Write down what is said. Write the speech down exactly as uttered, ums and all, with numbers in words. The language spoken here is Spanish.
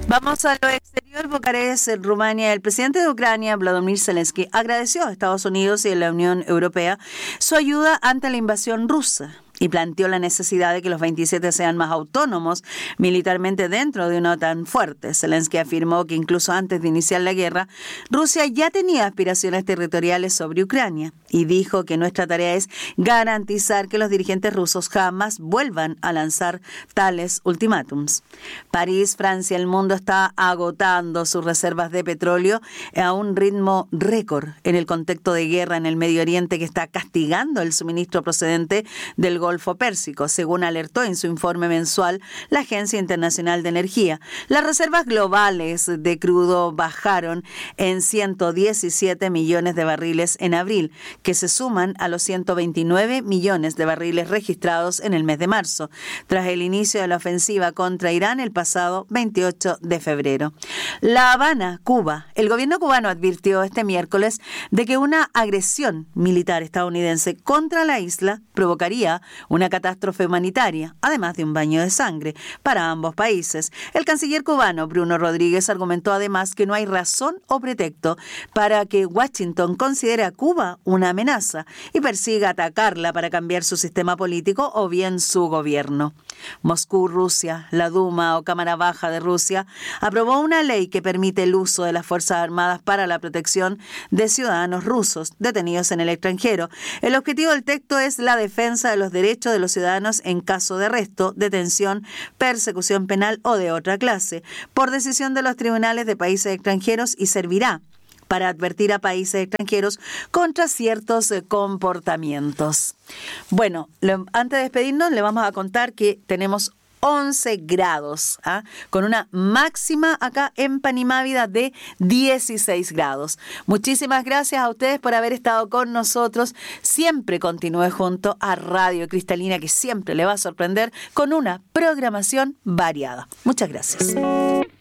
Vamos a lo exterior, Bucarest, Rumania. El presidente de Ucrania, Volodymyr Zelensky, agradeció a Estados Unidos y a la Unión Europea su ayuda ante la invasión rusa y planteó la necesidad de que los veintisiete sean más autónomos militarmente dentro de una OTAN fuerte. Zelensky afirmó que incluso antes de iniciar la guerra, Rusia ya tenía aspiraciones territoriales sobre Ucrania y dijo que nuestra tarea es garantizar que los dirigentes rusos jamás vuelvan a lanzar tales ultimátums. París, Francia, el mundo está agotando sus reservas de petróleo a un ritmo récord en el contexto de guerra en el Medio Oriente que está castigando el suministro procedente del Golfo Pérsico, según alertó en su informe mensual la Agencia Internacional de Energía. Las reservas globales de crudo bajaron en ciento diecisiete millones de barriles en abril, que se suman a los ciento veintinueve millones de barriles registrados en el mes de marzo, tras el inicio de la ofensiva contra Irán el pasado veintiocho de febrero. La Habana, Cuba. El gobierno cubano advirtió este miércoles de que una agresión militar estadounidense contra la isla provocaría una catástrofe humanitaria, además de un baño de sangre para ambos países. El canciller cubano Bruno Rodríguez argumentó además que no hay razón o pretexto para que Washington considere a Cuba una amenaza y persiga atacarla para cambiar su sistema político o bien su gobierno. Moscú, Rusia, la Duma o Cámara Baja de Rusia aprobó una ley que permite el uso de las Fuerzas Armadas para la protección de ciudadanos rusos detenidos en el extranjero. El objetivo del texto es la defensa de los derechos de los ciudadanos en caso de arresto, detención, persecución penal o de otra clase, por decisión de los tribunales de países extranjeros y servirá para advertir a países extranjeros contra ciertos comportamientos. Bueno, lo, antes de despedirnos, le vamos a contar que tenemos once grados, ¿ah? Con una máxima acá en Panimávida de dieciséis grados. Muchísimas gracias a ustedes por haber estado con nosotros. Siempre continúe junto a Radio Cristalina, que siempre le va a sorprender con una programación variada. Muchas gracias.